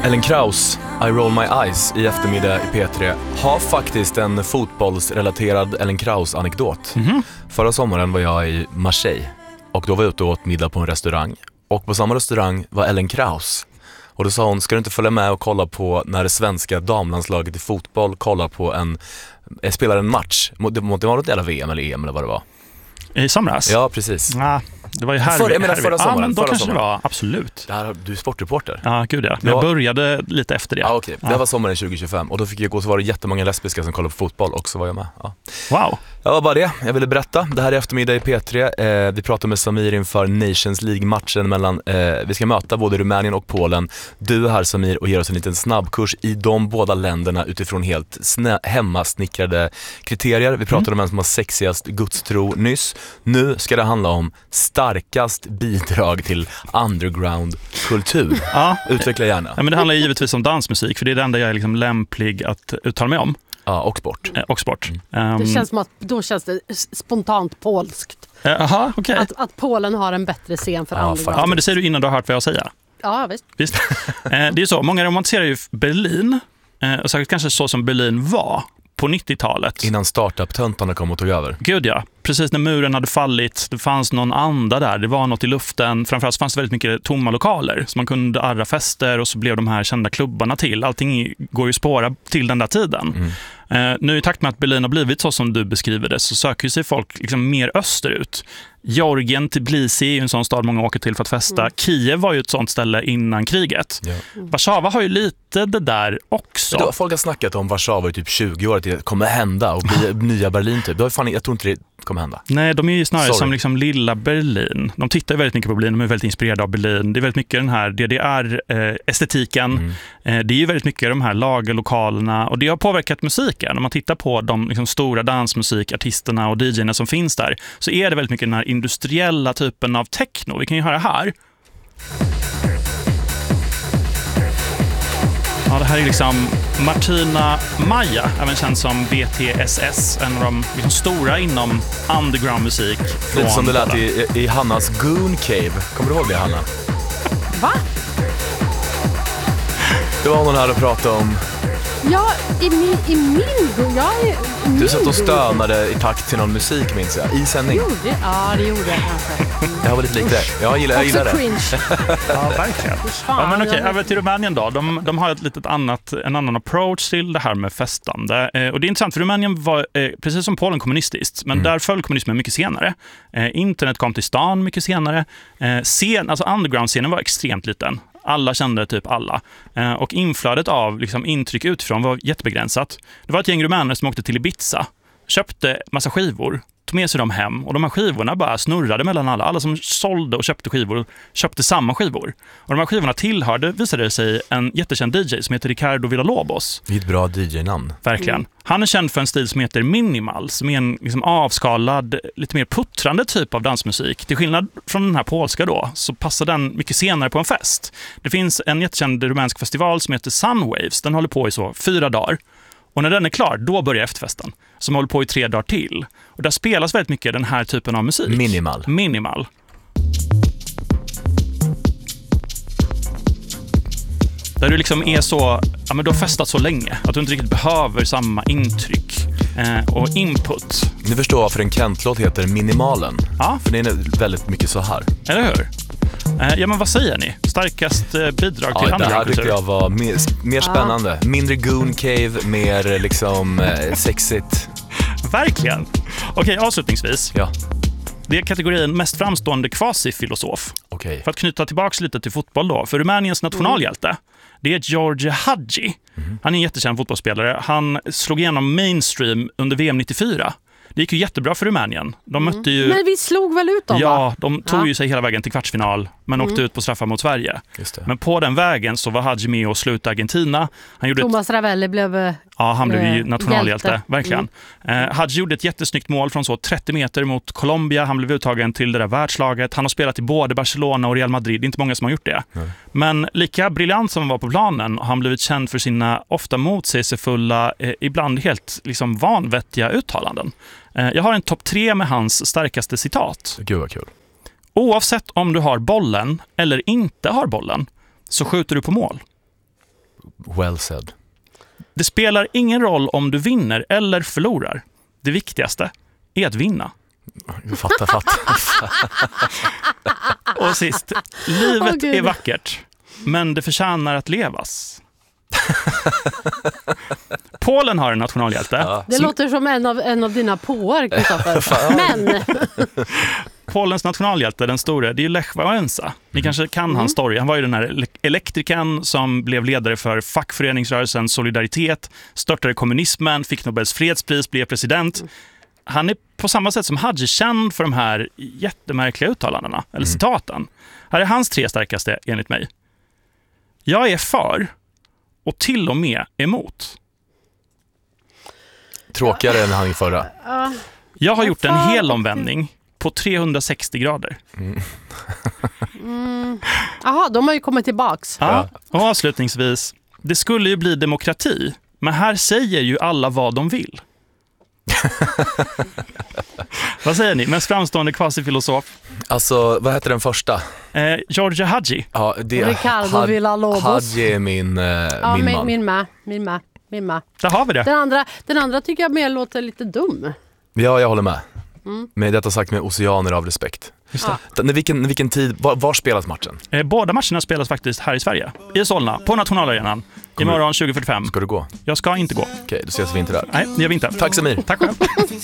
Ellen Kraus, I Roll My Eyes i eftermiddag i P3 har faktiskt en fotbollsrelaterad Ellen Kraus-anekdot. Förra sommaren var jag i Marseille och då var jag ute och åt middag på en restaurang. Och på samma restaurang var Ellen Kraus. Och då sa hon, ska du inte följa med och kolla på när det svenska damlandslaget i fotboll kollar på spelar en match? Det var något jävla VM eller EM eller vad det var. I somras? Ja, precis. Ja, det var ju förra sommaren. Ja, men då kanske det var, absolut. Du är sportreporter. Ja, gud ja. Jag började lite efter det. Ja, okej. Det var sommaren 2025 och då fick jag gå, så var det jättemånga lesbiska som kollade på fotboll och så var jag med. Ja. Wow. Ja, var bara det. Jag ville berätta. Det här är eftermiddag i P3. Vi pratar med Samir inför Nations League-matchen mellan, vi ska möta både Rumänien och Polen. Du är här, Samir, och ger oss en liten snabbkurs i de båda länderna utifrån helt hemmasnickrade kriterier. Vi pratade om vem som har sexigast gudstro nyss. Nu ska det handla om starkast bidrag till underground-kultur. Ja. Utveckla gärna. Ja, men det handlar givetvis om dansmusik, för det är det enda jag är liksom lämplig att uttala mig om. Ja, och sport. Och sport. Det känns som att då känns det spontant polskt. Aha, okay. Att Polen har en bättre scen för underground. Ja, men det säger du innan du har hört vad jag säger. Ja, visst. Det är ju så, många romantiserar ju Berlin, och säkert kanske så som Berlin var på 90-talet. Innan startup-töntarna kom och tog över. Gud ja, precis när muren hade fallit, det fanns någon anda där, det var något i luften. Framförallt fanns det väldigt mycket tomma lokaler, så man kunde arra fester och så blev de här kända klubbarna till. Allting går ju spåra till den där tiden. Nu i takt med att Berlin har blivit så som du beskriver det, så söker sig folk liksom mer österut. Georgien, Tbilisi är ju en sån stad många åker till för att festa. Kiev var ju ett sånt ställe innan kriget. Warszawa har ju lite det där också. Folk har snackat om Warszawa i typ 20 år att det kommer hända och bli nya Berlin typ. Jag tror inte det kommer hända. Nej, de är ju snarare som liksom lilla Berlin. De tittar väldigt mycket på Berlin, de är väldigt inspirerade av Berlin. Det är väldigt mycket den här DDR-estetiken. Det är ju väldigt mycket de här lagerlokalerna, och det har påverkat musiken. Om man tittar på de liksom stora dansmusikartisterna och DJ:na som finns där, så är det väldigt mycket den här industriella typen av techno. Vi kan ju höra här. Ja, det här är liksom Martina Maja, även känd som BTSS, en av de liksom stora inom undergroundmusik. Lite som det lät i Hannas Goon Cave. Kommer du ihåg det, Hanna? Va? Det var hon här och pratade om. Ja, i min du satt och stönade i takt till någon musik, minns jag, i sändning. Ja, det gjorde jag kanske. Jag var lite lik det. Jag gillar det. Cringe. Ja, verkligen. Ja, men okej, över till Rumänien då. De har en annan approach till det här med festande. Och det är intressant, för Rumänien var precis som Polen kommunistiskt, men där föll kommunismen mycket senare. Internet kom till stan mycket senare. Alltså underground-scenen var extremt liten. Alla kände typ alla. Och inflödet av liksom intryck utifrån var jättebegränsat. Det var ett gäng rumäner som åkte till Ibiza, köpte massa skivor, tog med sig dem hem, och de här skivorna bara snurrade mellan alla. Alla som sålde och köpte skivor köpte samma skivor. Och de här skivorna tillhörde, visade det sig, en jättekänd DJ som heter Ricardo Villalobos. Det är ett bra DJ-namn. Verkligen. Han är känd för en stil som heter minimal, som är en liksom avskalad, lite mer puttrande typ av dansmusik. Till skillnad från den här polska då, så passar den mycket senare på en fest. Det finns en jättekänd rumänsk festival som heter Sunwaves. Den håller på i 4 dagar. Och när den är klar, då börjar efterfesten, som håller på i 3 dagar till. Och där spelas väldigt mycket den här typen av musik. Minimal. Där du liksom är så, ja, men du har festat så länge att du inte riktigt behöver samma intryck och input. Ni förstår varför en Kent-låt heter Minimalen. Ja. För det är väldigt mycket så här. Eller hur? Ja, men vad säger ni? Starkast bidrag till det här tyckte jag var mer spännande. Mindre Goon Cave, mer liksom sexigt. Verkligen. Okej, avslutningsvis. Ja. Det är kategorin mest framstående quasi-filosof. Okay. För att knyta tillbaka lite till fotboll då. För Rumäniens nationalhjälte, det är George Hagi. Han är en jättekänd fotbollsspelare. Han slog igenom mainstream under VM 94. Det gick ju jättebra för Rumänien. De mötte ju... Men vi slog väl ut dem, Ja, de tog ju sig hela vägen till kvartsfinal, men åkte ut på straffar mot Sverige. Men på den vägen så var Hagi med och slutade Argentina. Thomas Ravelli blev... Ja, han blev ju nationalhjälte, verkligen. Hagi gjorde ett jättesnyggt mål från 30 meter mot Colombia. Han blev uttagen till det där världslaget. Han har spelat i både Barcelona och Real Madrid. Det är inte många som har gjort det. Men lika briljant som han var på planen har han blivit känd för sina ofta motsägelsefulla, ibland helt liksom vanvettiga uttalanden. Jag har en topp 3 med hans starkaste citat. Gud vad kul. Oavsett om du har bollen eller inte har bollen, så skjuter du på mål. Well said. Det spelar ingen roll om du vinner eller förlorar. Det viktigaste är att vinna. Fatta. Och sist, livet är vackert, men det förtjänar att levas. Polen har en nationalhjälte. Ja. Det låter som en av dina påar, Kristoffer. Men Polens nationalhjälte, den stora, det är Lech Wałęsa. Ni kanske kan hans story. Han var ju den här elektrikern som blev ledare för fackföreningsrörelsen Solidaritet, störtade kommunismen, fick Nobels fredspris, blev president. Han är på samma sätt som Hadji känd för de här jättemärkliga uttalandena, eller citaten. Här är hans 3 starkaste enligt mig. Jag är för och till och med emot. Tråkigare än han förra. Jag har gjort en hel omvändning på 360 grader. Jaha, de har ju kommit tillbaks. Ja. Och avslutningsvis, det skulle ju bli demokrati, men här säger ju alla vad de vill. Vad säger ni? Mest framstående kvasifilosof? Alltså, vad heter den första? Giorgio Hadji. Ja, det Ricardo Villalobos. Hadji är min man. Min med. Där har vi det. Den andra tycker jag mer låter lite dum. Ja, jag håller med. Med detta sagt med oceaner av respekt. Vilken tid, var spelas matchen? Båda matcherna spelas faktiskt här i Sverige. I Solna, på Nationalarenan. Imorgon 20:45. Ska du gå? Jag ska inte gå. Okej, då ses vi inte där. Nej, det gör vi inte. Tack Samir. Tack själv.